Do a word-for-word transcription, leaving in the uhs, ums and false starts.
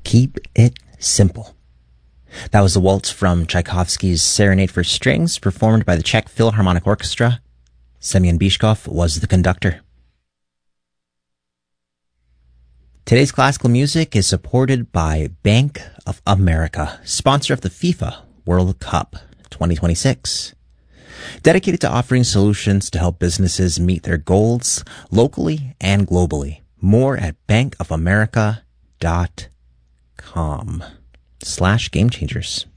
Keep it simple. That was the waltz from Tchaikovsky's Serenade for Strings, performed by the Czech Philharmonic Orchestra. Semyon Bishkov was the conductor. Today's classical music is supported by Bank of America, sponsor of the FIFA World Cup twenty twenty-six. Dedicated to offering solutions to help businesses meet their goals locally and globally. More at bankofamerica dot com slash game changers.